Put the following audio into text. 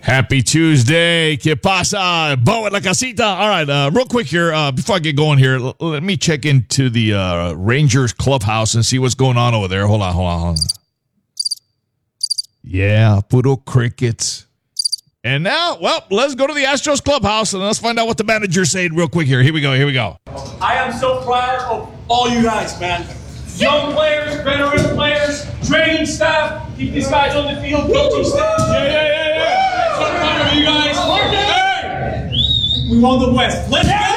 Happy Tuesday. ¿Qué pasa? Bo at la casita. All right, real quick here, before I get going here, let me check into the Rangers clubhouse and see what's going on over there. Hold on. Yeah, puro crickets. And now, well, let's go to the Astros clubhouse and let's find out what the manager's saying real quick here. Here we go. I am so proud of all you guys, man. Young players, veteran players, training staff, keep these guys on the field, coaching staff. Yeah. So proud of you guys. Hey! We won the West. Let's go!